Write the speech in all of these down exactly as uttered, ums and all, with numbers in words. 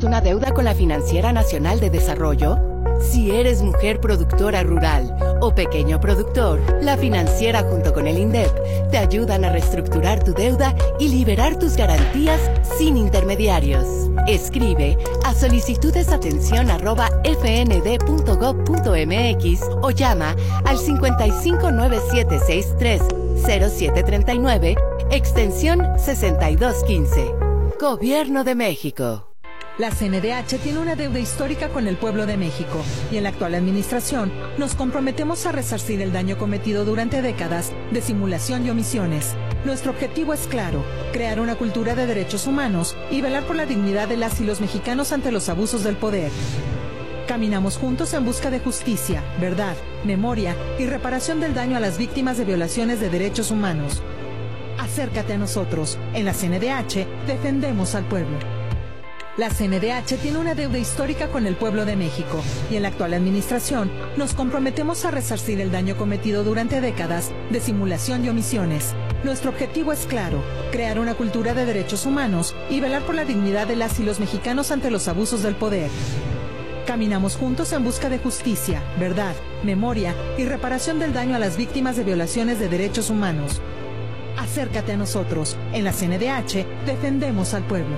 una deuda con la Financiera Nacional de Desarrollo? Si eres mujer productora rural o pequeño productor, la Financiera junto con el INDEP te ayudan a reestructurar tu deuda y liberar tus garantías sin intermediarios. Escribe a solicitudesatención arroba fnd.gov.mx o llama al cincuenta y cinco nueve siete seis tres cero siete treinta y nueve, extensión sesenta y dos quince. Gobierno de México. La C N D H tiene una deuda histórica con el pueblo de México y en la actual administración nos comprometemos a resarcir el daño cometido durante décadas de simulación y omisiones. Nuestro objetivo es claro, crear una cultura de derechos humanos y velar por la dignidad de las y los mexicanos ante los abusos del poder. Caminamos juntos en busca de justicia, verdad, memoria y reparación del daño a las víctimas de violaciones de derechos humanos. Acércate a nosotros. En la C N D H defendemos al pueblo. La C N D H tiene una deuda histórica con el pueblo de México y en la actual administración nos comprometemos a resarcir el daño cometido durante décadas de simulación y omisiones. Nuestro objetivo es claro, crear una cultura de derechos humanos y velar por la dignidad de las y los mexicanos ante los abusos del poder. Caminamos juntos en busca de justicia, verdad, memoria y reparación del daño a las víctimas de violaciones de derechos humanos. Acércate a nosotros. En la C N D H defendemos al pueblo.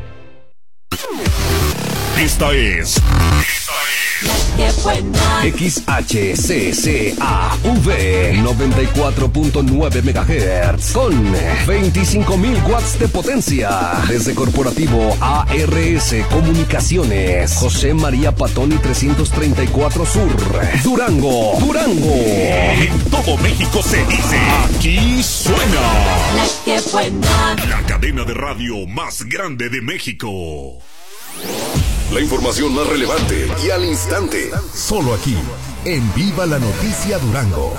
Esta es, esta es X H C C A V noventa y cuatro punto nueve megahertz con veinticinco mil watts de potencia desde Corporativo A R S Comunicaciones, José María Patoni trescientos treinta y cuatro Sur, Durango, Durango. En todo México se dice, aquí suena La que buena, la cadena de radio más grande de México. La información más relevante y al instante. Solo aquí, en Viva la Noticia Durango.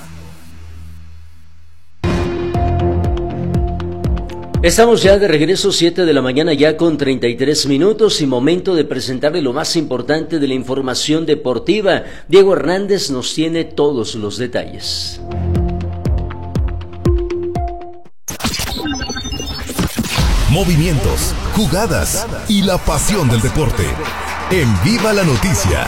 Estamos ya de regreso, siete de la mañana ya con treinta y tres minutos y momento de presentarle lo más importante de la información deportiva. Diego Hernández nos tiene todos los detalles. Movimientos, jugadas y la pasión del deporte. En Viva la Noticia.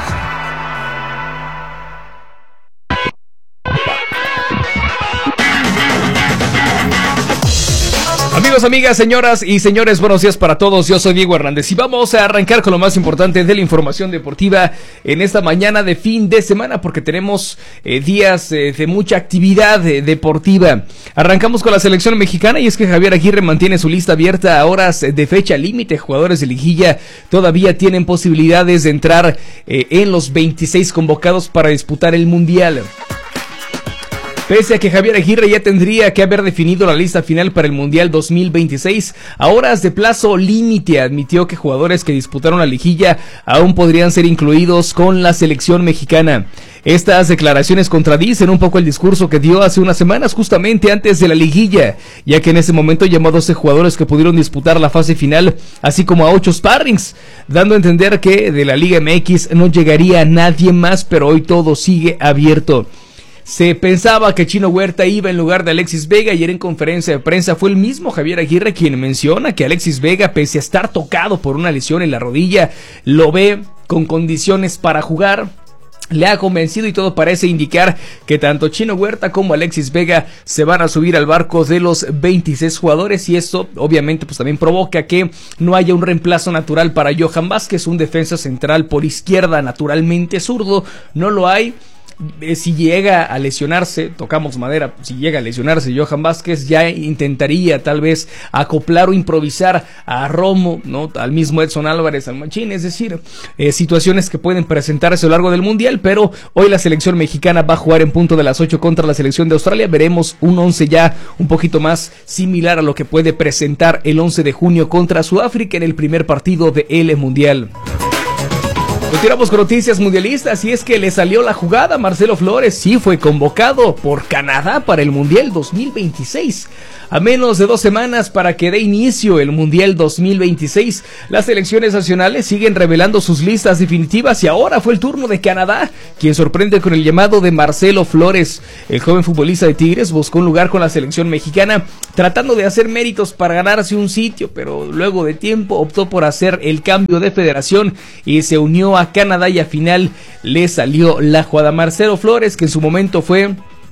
Amigos, amigas, señoras y señores, buenos días para todos. Yo soy Diego Hernández y vamos a arrancar con lo más importante de la información deportiva en esta mañana de fin de semana, porque tenemos eh, días eh, de mucha actividad eh, deportiva. Arrancamos con la selección mexicana y es que Javier Aguirre mantiene su lista abierta a horas de fecha límite. Jugadores de liguilla todavía tienen posibilidades de entrar eh, en los veintiséis convocados para disputar el Mundial. Pese a que Javier Aguirre ya tendría que haber definido la lista final para el Mundial dos mil veintiséis, a horas de plazo límite admitió que jugadores que disputaron la liguilla aún podrían ser incluidos con la selección mexicana. Estas declaraciones contradicen un poco el discurso que dio hace unas semanas justamente antes de la liguilla, ya que en ese momento llamó a doce jugadores que pudieron disputar la fase final, así como a ocho sparrings, dando a entender que de la Liga M X no llegaría nadie más, pero hoy todo sigue abierto. Se pensaba que Chino Huerta iba en lugar de Alexis Vega y en conferencia de prensa fue el mismo Javier Aguirre quien menciona que Alexis Vega, pese a estar tocado por una lesión en la rodilla, lo ve con condiciones para jugar. Le ha convencido y todo parece indicar que tanto Chino Huerta como Alexis Vega se van a subir al barco de los veintiséis jugadores, y esto obviamente pues también provoca que no haya un reemplazo natural para Johan Vázquez, un defensa central por izquierda naturalmente zurdo. No lo hay. Si llega a lesionarse, tocamos madera, si llega a lesionarse Johan Vázquez, ya intentaría tal vez acoplar o improvisar a Romo, ¿no? Al mismo Edson Álvarez, al Machín, es decir, eh, situaciones que pueden presentarse a lo largo del Mundial, pero hoy la selección mexicana va a jugar en punto de las ocho contra la selección de Australia. Veremos un once ya un poquito más similar a lo que puede presentar el once de junio contra Sudáfrica en el primer partido del Mundial. Continuamos con noticias mundialistas y es que le salió la jugada. Marcelo Flores sí fue convocado por Canadá para el Mundial dos mil veintiséis. A menos de dos semanas para que dé inicio el Mundial dos mil veintiséis, las selecciones nacionales siguen revelando sus listas definitivas y ahora fue el turno de Canadá, quien sorprende con el llamado de Marcelo Flores. El joven futbolista de Tigres buscó un lugar con la selección mexicana, tratando de hacer méritos para ganarse un sitio, pero luego de tiempo optó por hacer el cambio de federación y se unió a Canadá y al final le salió la jugada. Marcelo Flores, que en su momento fue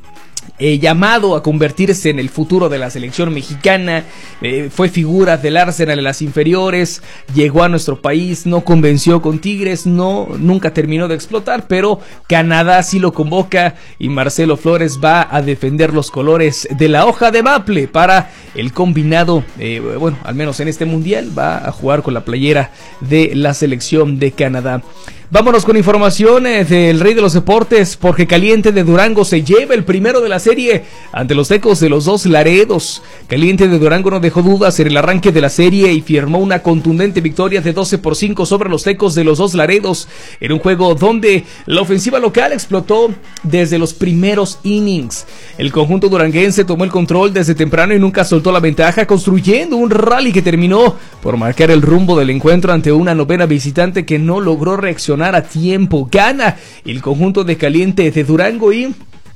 Eh, llamado a convertirse en el futuro de la selección mexicana, eh, fue figura del Arsenal en las inferiores, llegó a nuestro país, no convenció con Tigres, no, nunca terminó de explotar, pero Canadá sí lo convoca y Marcelo Flores va a defender los colores de la hoja de maple para el combinado, eh, bueno, al menos en este mundial va a jugar con la playera de la selección de Canadá. Vámonos con información eh, del rey de los deportes, porque Caliente de Durango se lleva el primero de la serie ante los Tecos de los Dos Laredos. Caliente de Durango no dejó dudas en el arranque de la serie y firmó una contundente victoria de doce por cinco sobre los Tecos de los Dos Laredos, en un juego donde la ofensiva local explotó desde los primeros innings. El conjunto duranguense tomó el control desde temprano y nunca soltó la ventaja, construyendo un rally que terminó por marcar el rumbo del encuentro ante una novena visitante que no logró reaccionar a tiempo. Gana el conjunto de Caliente de Durango y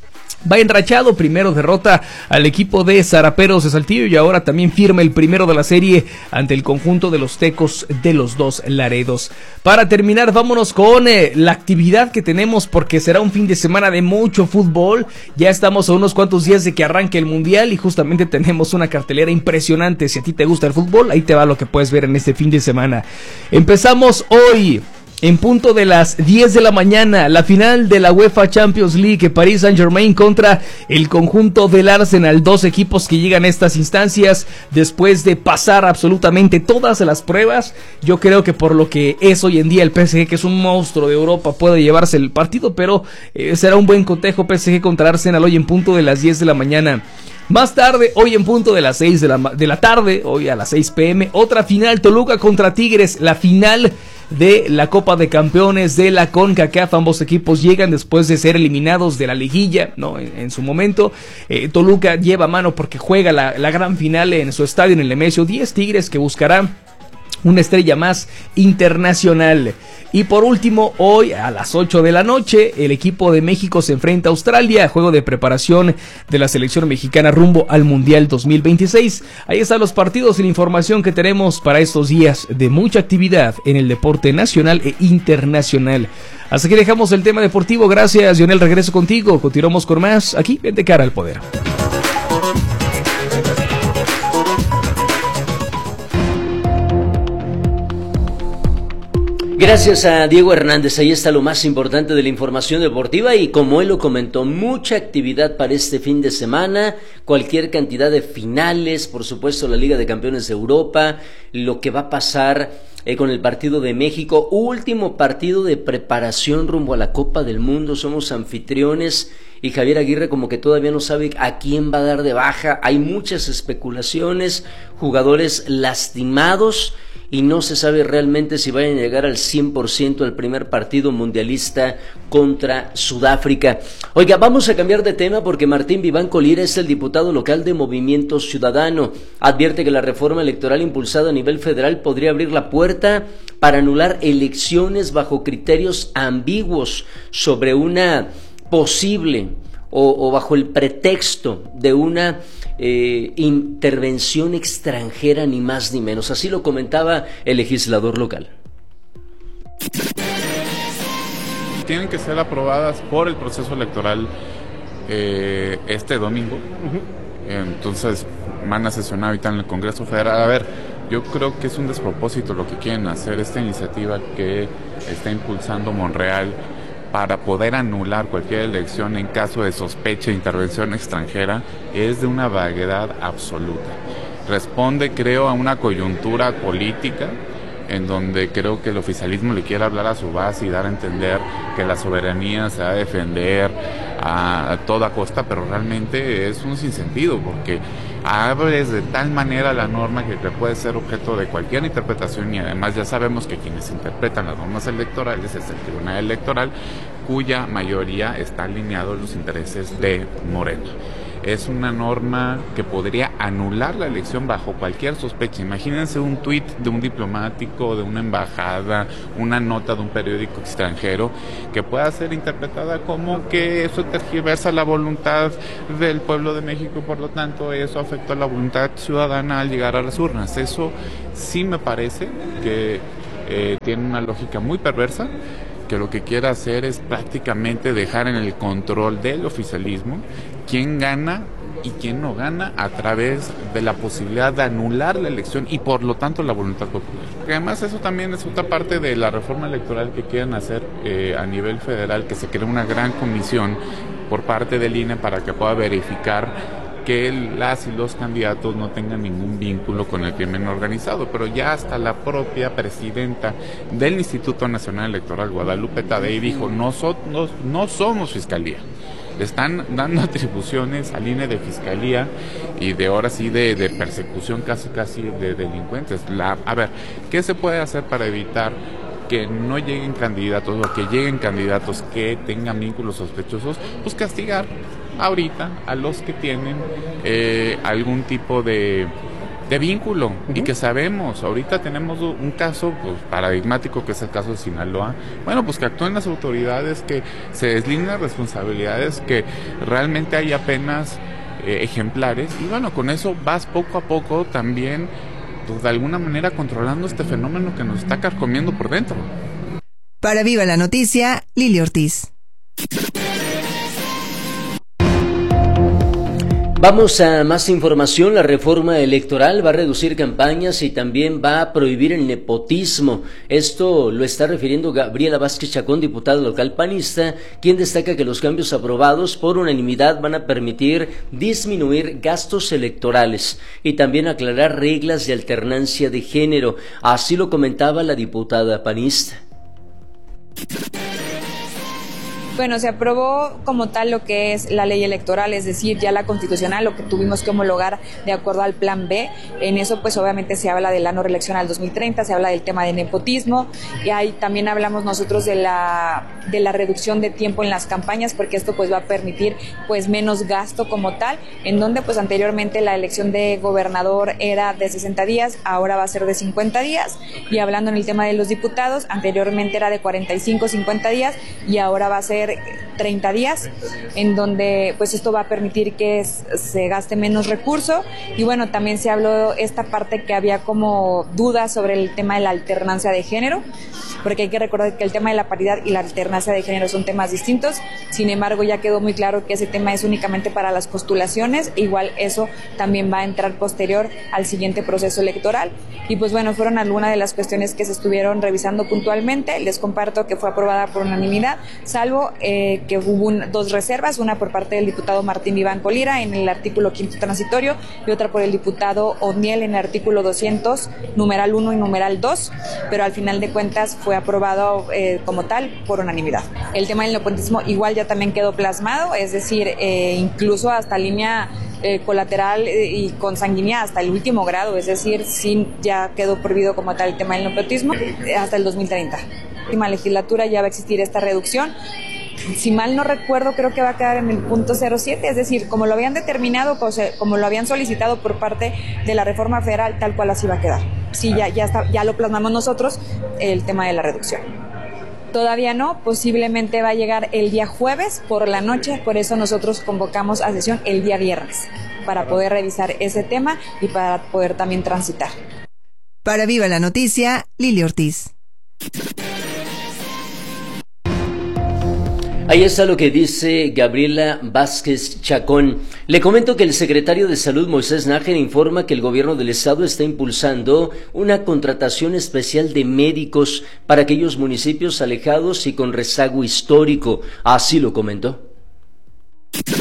va enrachado. Primero derrota al equipo de Zaraperos de Saltillo y ahora también firma el primero de la serie ante el conjunto de los Tecos de los Dos Laredos. Para terminar, vámonos con eh, la actividad que tenemos, porque será un fin de semana de mucho fútbol. Ya estamos a unos cuantos días de que arranque el Mundial y justamente tenemos una cartelera impresionante. Si a ti te gusta el fútbol, ahí te va lo que puedes ver en este fin de semana. Empezamos hoy en punto de las diez de la mañana, la final de la UEFA Champions League, Paris Saint-Germain contra el conjunto del Arsenal, dos equipos que llegan a estas instancias después de pasar absolutamente todas las pruebas. Yo creo que por lo que es hoy en día el P S G, que es un monstruo de Europa, puede llevarse el partido, pero eh, será un buen cotejo P S G contra Arsenal hoy en punto de las diez de la mañana. Más tarde, hoy en punto de las seis de la, de la tarde, hoy a las seis pe eme, otra final, Toluca contra Tigres, la final de la Copa de Campeones de la CONCACAF. Ambos equipos llegan después de ser eliminados de la liguilla, ¿no? En, en su momento, eh, Toluca lleva mano porque juega la, la gran final en su estadio en el Nemesio diez, Tigres que buscará una estrella más internacional. Y por último, hoy a las ocho de la noche, el equipo de México se enfrenta a Australia, juego de preparación de la selección mexicana rumbo al Mundial dos mil veintiséis. Ahí están los partidos y la información que tenemos para estos días de mucha actividad en el deporte nacional e internacional. Hasta aquí dejamos el tema deportivo. Gracias, Lionel. Regreso contigo. Continuamos con más aquí en De Cara al Poder. Gracias a Diego Hernández, ahí está lo más importante de la información deportiva y como él lo comentó, mucha actividad para este fin de semana, cualquier cantidad de finales, por supuesto la Liga de Campeones de Europa, lo que va a pasar eh, con el partido de México, último partido de preparación rumbo a la Copa del Mundo, somos anfitriones y Javier Aguirre como que todavía no sabe a quién va a dar de baja, hay muchas especulaciones, jugadores lastimados, y no se sabe realmente si vayan a llegar al cien por ciento al primer partido mundialista contra Sudáfrica. Oiga, vamos a cambiar de tema porque Martín Vivanco Lira es el diputado local de Movimiento Ciudadano. Advierte que la reforma electoral impulsada a nivel federal podría abrir la puerta para anular elecciones bajo criterios ambiguos sobre una posible o, o bajo el pretexto de una Eh, intervención extranjera, ni más ni menos. Así lo comentaba el legislador local. Tienen que ser aprobadas por el proceso electoral eh, este domingo. Uh-huh. Entonces van a sesionar ahorita en el Congreso Federal. A ver, yo creo que es un despropósito lo que quieren hacer, esta iniciativa que está impulsando Monreal para poder anular cualquier elección en caso de sospecha de intervención extranjera, es de una vaguedad absoluta. Responde, creo, a una coyuntura política en donde creo que el oficialismo le quiere hablar a su base y dar a entender que la soberanía se va a defender a, a toda costa, pero realmente es un sinsentido, porque abres de tal manera la norma que puede ser objeto de cualquier interpretación, y además ya sabemos que quienes interpretan las normas electorales es el Tribunal Electoral, cuya mayoría está alineado a los intereses de Morena. Es una norma que podría anular la elección bajo cualquier sospecha. Imagínense un tuit de un diplomático, de una embajada, una nota de un periódico extranjero que pueda ser interpretada como que eso tergiversa la voluntad del pueblo de México y por lo tanto eso afectó a la voluntad ciudadana al llegar a las urnas. Eso sí me parece que eh, tiene una lógica muy perversa, que lo que quiere hacer es prácticamente dejar en el control del oficialismo quién gana y quién no gana a través de la posibilidad de anular la elección y por lo tanto la voluntad popular. Porque además eso también es otra parte de la reforma electoral que quieren hacer eh, a nivel federal, que se cree una gran comisión por parte del I N E para que pueda verificar que las y los candidatos no tengan ningún vínculo con el crimen organizado, pero ya hasta la propia presidenta del Instituto Nacional Electoral, Guadalupe Tadei, dijo, nosotros no somos fiscalía, le están dando atribuciones al I N E de fiscalía y de ahora sí de, de persecución casi casi de delincuentes. La, a ver, ¿qué se puede hacer para evitar que no lleguen candidatos o que lleguen candidatos que tengan vínculos sospechosos? Pues castigar ahorita a los que tienen eh, algún tipo de, de vínculo, uh-huh. Y que sabemos, ahorita tenemos un caso pues, paradigmático que es el caso de Sinaloa. Bueno, pues que actúen las autoridades, que se deslineen responsabilidades, que realmente haya penas eh, ejemplares, y bueno, con eso vas poco a poco también pues, de alguna manera controlando este fenómeno que nos está carcomiendo por dentro. Para Viva la Noticia, Lili Ortiz. Vamos a más información. La reforma electoral va a reducir campañas y también va a prohibir el nepotismo. Esto lo está refiriendo Gabriela Vázquez Chacón, diputada local panista, quien destaca que los cambios aprobados por unanimidad van a permitir disminuir gastos electorales y también aclarar reglas de alternancia de género. Así lo comentaba la diputada panista. Bueno, se aprobó como tal lo que es la ley electoral, es decir, ya la constitucional, lo que tuvimos que homologar de acuerdo al plan B. En eso, pues obviamente se habla de la no reelección al dos mil treinta, se habla del tema de nepotismo, y ahí también hablamos nosotros de la de la reducción de tiempo en las campañas, porque esto pues va a permitir pues menos gasto como tal, en donde pues anteriormente la elección de gobernador era de sesenta días, ahora va a ser de cincuenta días, y hablando en el tema de los diputados, anteriormente era de cuarenta y cinco, cincuenta días, y ahora va a ser treinta días, en donde pues esto va a permitir que se gaste menos recurso. Y bueno, también se habló esta parte que había como dudas sobre el tema de la alternancia de género, porque hay que recordar que el tema de la paridad y la alternancia de género son temas distintos. Sin embargo, ya quedó muy claro que ese tema es únicamente para las postulaciones, igual eso también va a entrar posterior al siguiente proceso electoral. Y pues bueno, fueron algunas de las cuestiones que se estuvieron revisando puntualmente. Les comparto que fue aprobada por unanimidad, salvo eh, que hubo un, dos reservas, una por parte del diputado Martín Iván Colira en el artículo quinto transitorio y otra por el diputado O'Neill en el artículo doscientos, numeral uno y numeral dos, pero al final de cuentas fue aprobado eh, como tal por unanimidad. El tema del nepotismo igual ya también quedó plasmado, es decir, eh, incluso hasta línea Eh, colateral eh, y consanguínea hasta el último grado, es decir, sí, ya quedó prohibido como tal el tema del nepotismo eh, hasta el dos mil treinta. En la última legislatura ya va a existir esta reducción. Si mal no recuerdo, creo que va a quedar en el punto cero siete, es decir, como lo habían determinado, como lo habían solicitado por parte de la reforma federal, tal cual así va a quedar. Sí, ya, ya, está, ya lo plasmamos nosotros, el tema de la reducción. Todavía no, posiblemente va a llegar el día jueves por la noche, por eso nosotros convocamos a sesión el día viernes, para poder revisar ese tema y para poder también transitar. Para Viva la Noticia, Lili Ortiz. Ahí está lo que dice Gabriela Vázquez Chacón. Le comento que el secretario de Salud, Moisés Nájera, informa que el gobierno del estado está impulsando una contratación especial de médicos para aquellos municipios alejados y con rezago histórico. Así lo comentó.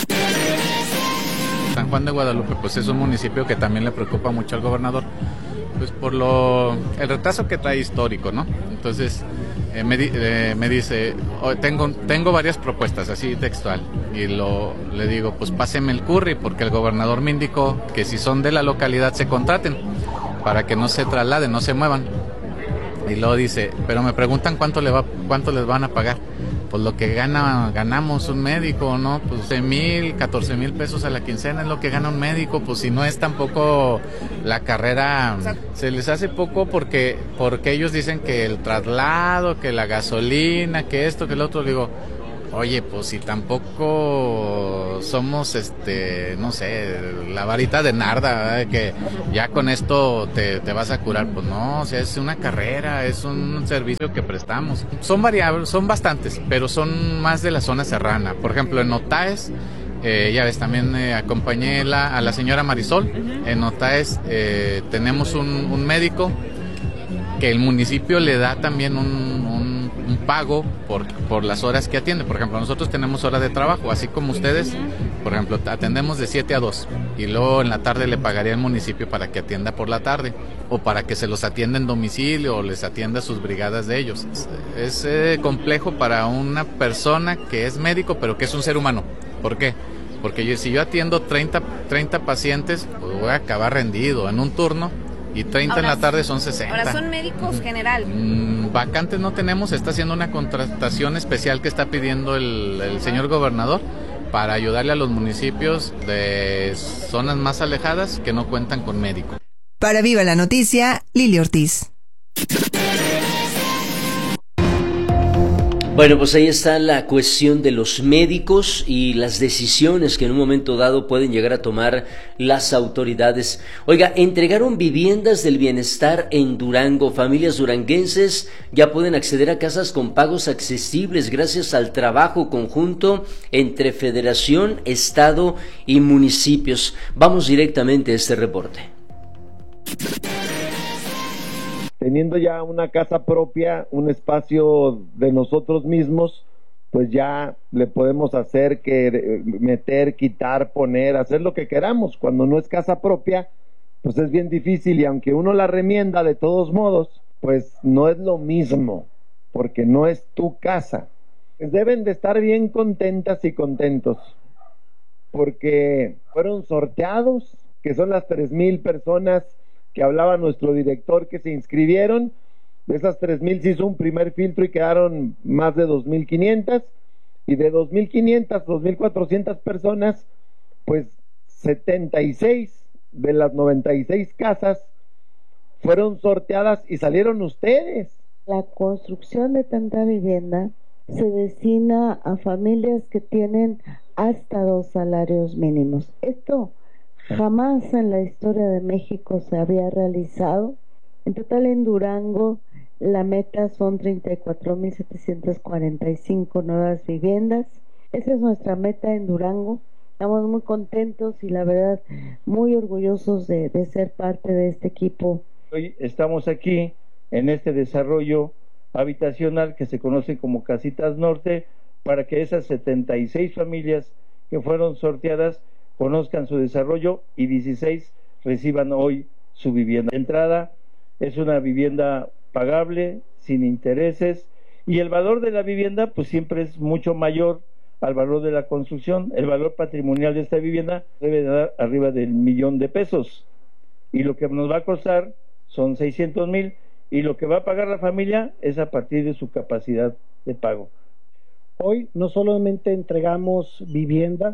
San Juan de Guadalupe, pues es un municipio que también le preocupa mucho al gobernador, Pues por lo el retraso que trae histórico, ¿no? Entonces eh, me, di, eh, me dice, oh, tengo tengo varias propuestas, así textual, y lo le digo, pues páseme el curry, porque el gobernador me indicó que si son de la localidad se contraten, para que no se trasladen, no se muevan. Y luego dice, pero me preguntan cuánto le va, cuánto les van a pagar. Pues lo que gana, ganamos un médico, ¿no? Pues doce mil, catorce mil pesos a la quincena es lo que gana un médico, pues si no es tampoco la carrera, se les hace poco porque, porque ellos dicen que el traslado, que la gasolina, que esto, que el otro, digo, oye, pues si tampoco somos, este, no sé, la varita de narda, ¿verdad? Que ya con esto te, te vas a curar, pues no, o sea, es una carrera, es un servicio que prestamos. Son variables, son bastantes, pero son más de la zona serrana. Por ejemplo, en Otaes, eh, ya ves, también eh, acompañé la, a la señora Marisol. En Otaes eh, tenemos un, un médico que el municipio le da también un, un, un pago por, por las horas que atiende. Por ejemplo, nosotros tenemos horas de trabajo, así como ustedes, por ejemplo, atendemos de siete a dos, y luego en la tarde le pagaría el municipio para que atienda por la tarde, o para que se los atienda en domicilio, o les atienda sus brigadas de ellos. Es, es eh, complejo para una persona que es médico, pero que es un ser humano. ¿Por qué? Porque yo, si yo atiendo treinta, treinta pacientes, pues voy a acabar rendido en un turno, y treinta ahora, en la tarde son sesenta. Ahora son médicos general. Mm, vacantes no tenemos, está haciendo una contratación especial que está pidiendo el, el señor gobernador para ayudarle a los municipios de zonas más alejadas que no cuentan con médico. Para Viva la Noticia, Lili Ortiz. Bueno, pues ahí está la cuestión de los médicos y las decisiones que en un momento dado pueden llegar a tomar las autoridades. Oiga, entregaron viviendas del bienestar en Durango. Familias duranguenses ya pueden acceder a casas con pagos accesibles gracias al trabajo conjunto entre Federación, Estado y municipios. Vamos directamente a este reporte. Teniendo ya una casa propia, un espacio de nosotros mismos, pues ya le podemos hacer que meter, quitar, poner, hacer lo que queramos. Cuando no es casa propia, pues es bien difícil, y aunque uno la remienda de todos modos, pues no es lo mismo, porque no es tu casa. Pues deben de estar bien contentas y contentos, porque fueron sorteados, que son las tres mil personas que hablaba nuestro director que se inscribieron. De esas tres mil se hizo un primer filtro y quedaron más de dos mil quinientas, y de dos mil quinientas, dos mil cuatrocientas personas, pues setenta y seis de las noventa y seis casas fueron sorteadas y salieron ustedes. La construcción de tanta vivienda se destina a familias que tienen hasta dos salarios mínimos. Esto jamás en la historia de México se había realizado. En total en Durango la meta son treinta y cuatro mil setecientas cuarenta y cinco nuevas viviendas. Esa es nuestra meta en Durango. Estamos muy contentos y la verdad muy orgullosos de, de ser parte de este equipo. Hoy estamos aquí en este desarrollo habitacional que se conoce como Casitas Norte, para que esas setenta y seis familias que fueron sorteadas conozcan su desarrollo y dieciséis reciban hoy su vivienda. De entrada es una vivienda pagable, sin intereses, y el valor de la vivienda pues siempre es mucho mayor al valor de la construcción. El valor patrimonial de esta vivienda debe dar arriba del millón de pesos, y lo que nos va a costar son seiscientos mil, y lo que va a pagar la familia es a partir de su capacidad de pago. Hoy no solamente entregamos viviendas,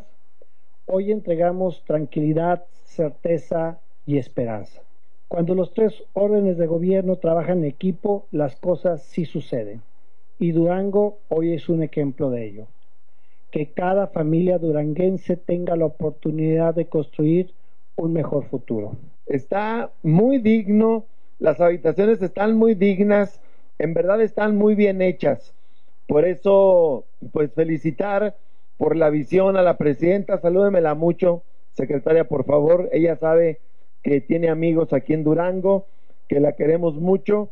hoy entregamos tranquilidad, certeza y esperanza. Cuando los tres órdenes de gobierno trabajan en equipo, las cosas sí suceden. Y Durango hoy es un ejemplo de ello. Que cada familia duranguense tenga la oportunidad de construir un mejor futuro. Está muy digno, las habitaciones están muy dignas, en verdad están muy bien hechas. Por eso, pues felicitar por la visión a la presidenta. Salúdemela mucho, secretaria, por favor. Ella sabe que tiene amigos aquí en Durango, que la queremos mucho,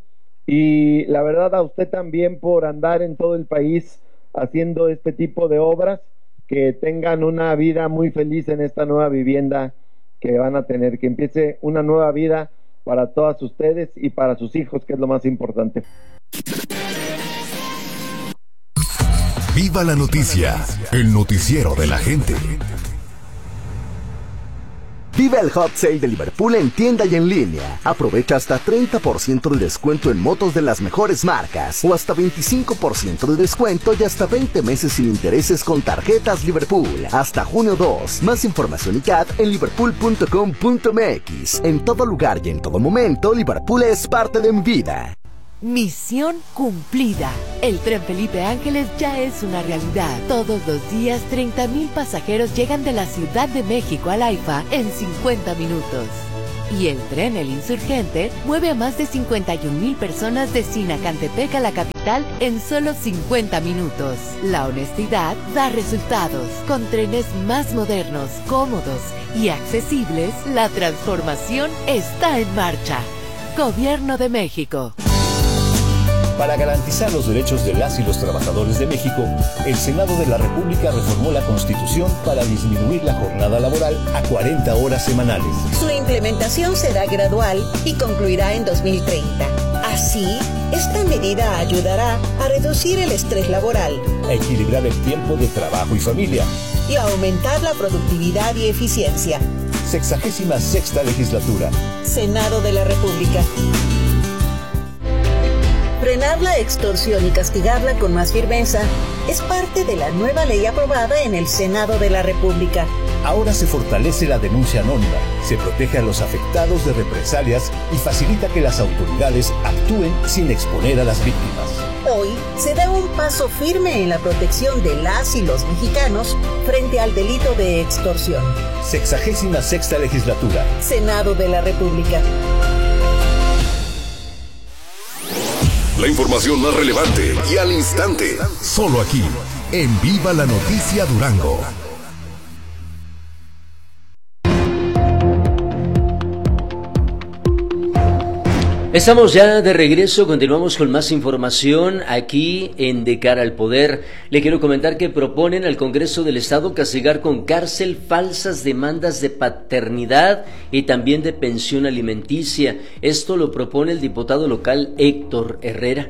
y la verdad a usted también por andar en todo el país haciendo este tipo de obras. Que tengan una vida muy feliz en esta nueva vivienda que van a tener, que empiece una nueva vida para todas ustedes y para sus hijos, que es lo más importante. Viva la noticia, el noticiero de la gente. Vive el Hot Sale de Liverpool en tienda y en línea. Aprovecha hasta treinta por ciento de descuento en motos de las mejores marcas o hasta veinticinco por ciento de descuento y hasta veinte meses sin intereses con tarjetas Liverpool. Hasta junio dos. Más información y C A T en liverpool punto com punto m x. En todo lugar y en todo momento, Liverpool es parte de mi vida. Misión cumplida. El tren Felipe Ángeles ya es una realidad. Todos los días, treinta mil pasajeros llegan de la Ciudad de México al AIFA en cincuenta minutos. Y el tren El Insurgente mueve a más de cincuenta y un mil personas de Sinacantepec a la capital en solo cincuenta minutos. La honestidad da resultados. Con trenes más modernos, cómodos y accesibles, la transformación está en marcha. Gobierno de México. Para garantizar los derechos de las y los trabajadores de México, el Senado de la República reformó la Constitución para disminuir la jornada laboral a cuarenta horas semanales. Su implementación será gradual y concluirá en dos mil treinta. Así, esta medida ayudará a reducir el estrés laboral, a equilibrar el tiempo de trabajo y familia y a aumentar la productividad y eficiencia. Sexagésima sexta legislatura. Senado de la República. Frenar la extorsión y castigarla con más firmeza es parte de la nueva ley aprobada en el Senado de la República. Ahora se fortalece la denuncia anónima, se protege a los afectados de represalias y facilita que las autoridades actúen sin exponer a las víctimas. Hoy se da un paso firme en la protección de las y los mexicanos frente al delito de extorsión. Sexagésima sexta legislatura. Senado de la República. La información más relevante y al instante. Solo aquí, en Viva la Noticia Durango. Estamos ya de regreso, continuamos con más información aquí en De Cara al Poder. Le quiero comentar que proponen al Congreso del Estado castigar con cárcel falsas demandas de paternidad y también de pensión alimenticia. Esto lo propone el diputado local Héctor Herrera.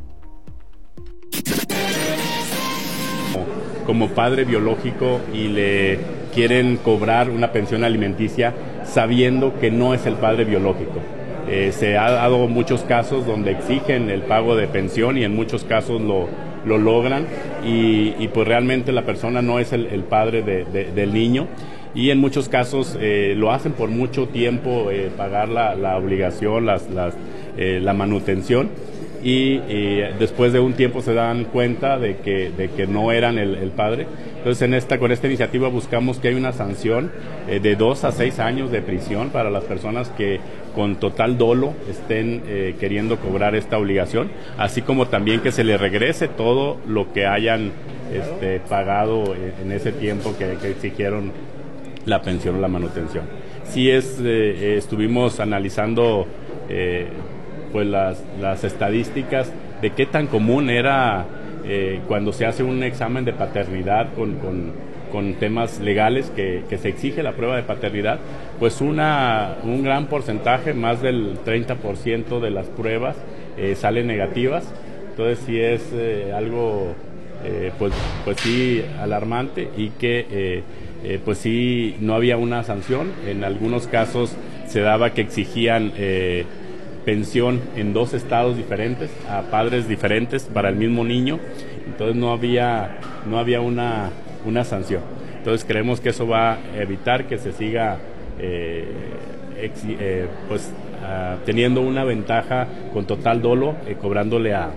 Como padre biológico y le quieren cobrar una pensión alimenticia sabiendo que no es el padre biológico. Eh, se ha dado muchos casos donde exigen el pago de pensión y en muchos casos lo, lo logran y, y pues realmente la persona no es el, el padre de, de, del niño y en muchos casos eh, lo hacen por mucho tiempo, eh, pagar la, la obligación, las, las, eh, la manutención y, y después de un tiempo se dan cuenta de que, de que no eran el, el padre. Entonces en esta, con esta iniciativa buscamos que haya una sanción eh, de dos a seis años de prisión para las personas que con total dolo estén eh, queriendo cobrar esta obligación, así como también que se les regrese todo lo que hayan este, pagado en, en ese tiempo que, que exigieron la pensión o la manutención. Sí es, eh, estuvimos analizando eh, pues las, las estadísticas de qué tan común era eh, cuando se hace un examen de paternidad con, con, con temas legales que, que se exige la prueba de paternidad, pues una, un gran porcentaje, más del treinta por ciento de las pruebas eh, salen negativas. Entonces sí es eh, algo eh, pues, pues sí alarmante y que eh, eh, pues sí no había una sanción. En algunos casos se daba que exigían eh, pensión en dos estados diferentes, a padres diferentes para el mismo niño, entonces no había, no había una, una sanción. Entonces creemos que eso va a evitar que se siga eh, ex, eh, pues, uh, teniendo una ventaja con total dolo, eh, cobrándole a...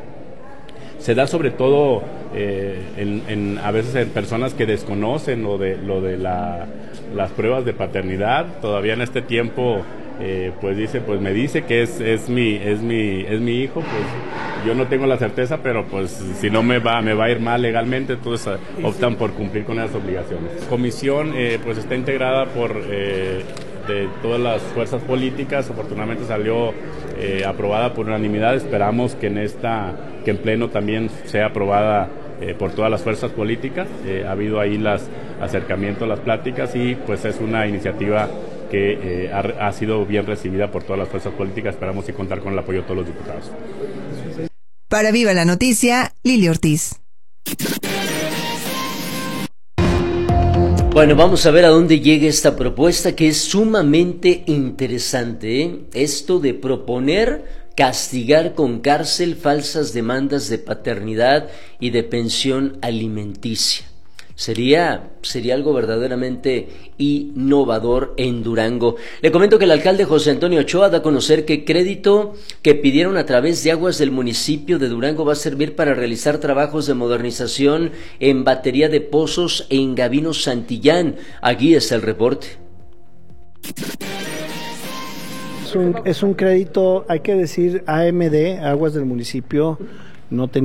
Se da sobre todo eh, en, en, a veces en personas que desconocen lo de, lo de la, las pruebas de paternidad. Todavía en este tiempo eh, pues dice, pues me dice que es, es, mi, es, mi, es mi hijo, pues yo no tengo la certeza, pero pues si no me va, me va a ir mal legalmente, entonces uh, optan por cumplir con esas obligaciones. La comisión eh, pues está integrada por eh, de todas las fuerzas políticas, afortunadamente salió eh, aprobada por unanimidad, esperamos que en esta, que en pleno también sea aprobada eh, por todas las fuerzas políticas. Eh, ha habido ahí las acercamientos, las pláticas y pues es una iniciativa que eh, ha, ha sido bien recibida por todas las fuerzas políticas. Esperamos y contar con el apoyo de todos los diputados. Para Viva la Noticia, Lili Ortiz. Bueno, vamos a ver a dónde llega esta propuesta que es sumamente interesante, ¿eh? Esto de proponer castigar con cárcel falsas demandas de paternidad y de pensión alimenticia. Sería, sería algo verdaderamente innovador en Durango. Le comento que el alcalde José Antonio Ochoa da a conocer que crédito que pidieron a través de aguas del municipio de Durango va a servir para realizar trabajos de modernización en batería de pozos en Gavino Santillán. Aquí está el reporte. Es un, es un crédito, hay que decir, A M D, Aguas del Municipio, no tenía